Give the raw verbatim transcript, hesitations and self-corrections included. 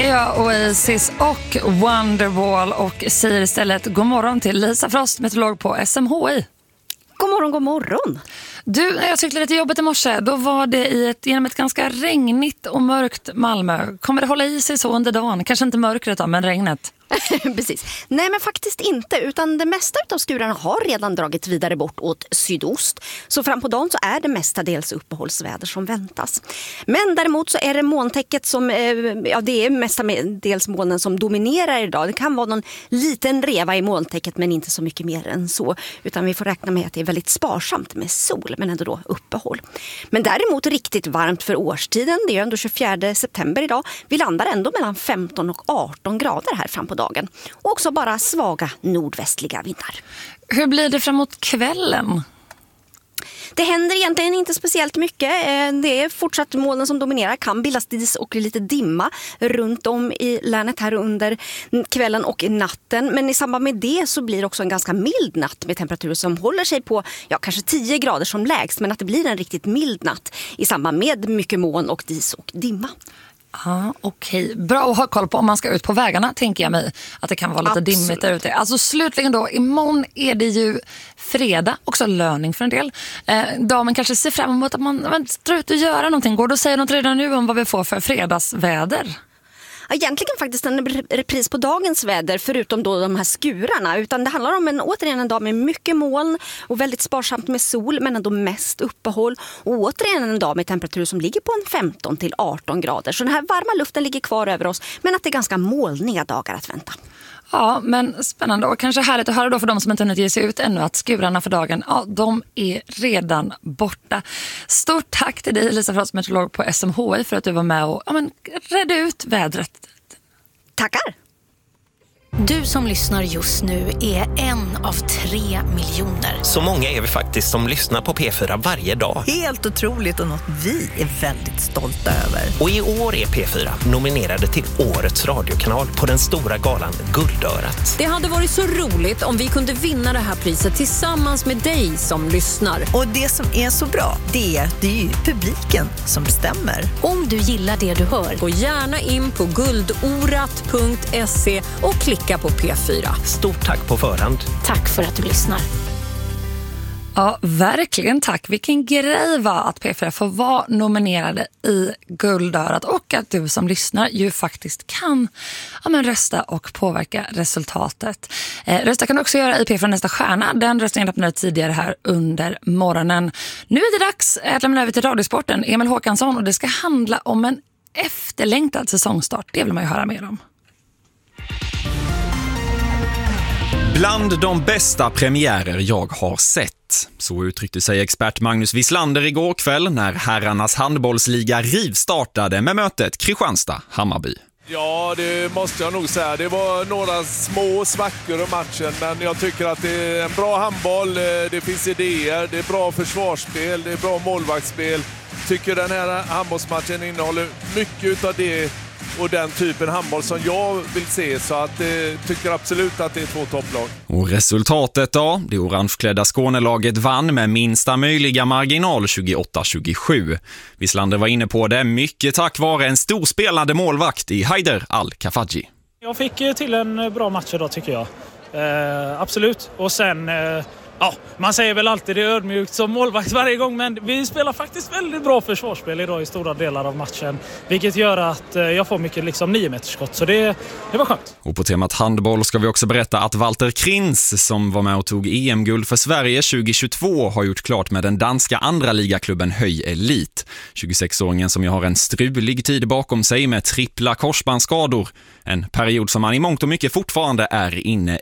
jag Oasis och Wonderwall och säger istället god morgon till Lisa Frost, meteorolog på S M H I. God morgon, god morgon. Du, när jag cyklade till jobbet i morse, då var det i ett, genom ett ganska regnigt och mörkt Malmö. Kommer det hålla i sig så under dagen? Kanske inte mörkret då, men regnet. Precis. Nej, men faktiskt inte, utan det mesta av skurarna har redan dragit vidare bort åt sydost. Så fram på dagen så är det mestadels uppehållsväder som väntas. Men däremot så är det molntäcket som, ja, det är mestadels molnen som dominerar idag. Det kan vara någon liten reva i molntäcket, men inte så mycket mer än så. Utan vi får räkna med att det är väldigt sparsamt med sol, men ändå då uppehåll. Men däremot riktigt varmt för årstiden. Det är ändå tjugofjärde september idag. Vi landar ändå mellan femton och arton grader här fram på dagen. Och också bara svaga nordvästliga vindar. Hur blir det framåt kvällen? Det händer egentligen inte speciellt mycket. Det är fortsatt molnen som dominerar. Kan bildas dis och lite dimma runt om i länet här under kvällen och natten. Men i samband med det så blir det också en ganska mild natt med temperaturer som håller sig på ja, kanske tio grader som lägst. Men att det blir en riktigt mild natt i samband med mycket moln och dis och dimma. Ja, okej. Bra att ha koll på om man ska ut på vägarna, tänker jag mig. Att det kan vara lite Absolut. dimmigt där ute. Alltså slutligen då, imorgon är det ju fredag, också löning för en del. Eh, damen kanske ser fram emot att man, man drar ut och göra någonting. Går det att säga något redan nu om vad vi får för fredagsväder? Egentligen faktiskt en repris på dagens väder, förutom då de här skurarna. Utan det handlar om en, återigen en dag med mycket moln och väldigt sparsamt med sol, men ändå mest uppehåll. Och återigen en dag med temperatur som ligger på en femton till arton grader. Så den här varma luften ligger kvar över oss, men att det är ganska molniga dagar att vänta. Ja, men spännande och kanske härligt att höra då för de som inte hunnit ge sig ut ännu att skurarna för dagen, ja, de är redan borta. Stort tack till dig, Lisa Frost, meteorolog på S M H I, för att du var med och ja, men, redde ut vädret. Tackar! Du som lyssnar just nu är en av tre miljoner. Så många är vi faktiskt som lyssnar på P fyra varje dag. Helt otroligt och något vi är väldigt stolta över. Och i år är P fyra nominerade till Årets radiokanal på den stora galan Guldörat. Det hade varit så roligt om vi kunde vinna det här priset tillsammans med dig som lyssnar. Och det som är så bra, det är att det är ju publiken som bestämmer. Om du gillar det du hör, Gå gärna in på guldorat punkt se och klicka på P fyra. Stort tack på förhand. tack för att du lyssnar. Ja, verkligen tack. Vilken grej var att P fyra får vara nominerade i Guldörat och att du som lyssnar ju faktiskt kan ja, men rösta och påverka resultatet. Eh, rösta kan du också göra i P fyra Nästa stjärna. Den röstningen öppnade tidigare här under morgonen. Nu är det dags att lämna över till Radiosporten. Emil Håkansson, och det ska handla om en efterlängtad säsongstart. Det vill man ju höra mer om. Bland de bästa premiärer jag har sett. Så uttryckte sig expert Magnus Wislander igår kväll när herrarnas handbollsliga rivstartade med mötet Kristianstad-Hammarby. Ja, det måste jag nog säga. Det var några små svackor i matchen, men jag tycker att det är en bra handboll. Det finns idéer, det är bra försvarsspel, det är bra målvaktsspel. Tycker den här handbollsmatchen innehåller mycket av det och den typen handboll som jag vill se, så att jag eh, tycker absolut att det är två topplag. Och resultatet då? Det orangeklädda Skånelaget vann med minsta möjliga marginal tjugoåtta tjugosju. Wislander var inne på det mycket tack vare en storspelande målvakt i Haider Al-Kafaji. Jag fick till en bra match idag tycker jag. Eh, absolut. Och sen... Eh... Ja, man säger väl alltid det är ödmjukt som målvakt varje gång, men vi spelar faktiskt väldigt bra försvarsspel idag i stora delar av matchen, vilket gör att jag får mycket liksom nio meterskott, så det, det var skönt. Och på temat handboll ska vi också berätta att Walter Krins, som var med och tog E M-guld för Sverige tjugohundratjugotvå, har gjort klart med den danska andra ligaklubben Höj Elit. tjugosexåringen som ju har en strulig tid bakom sig med trippla korsbandsskador. En period som man i mångt och mycket fortfarande är inne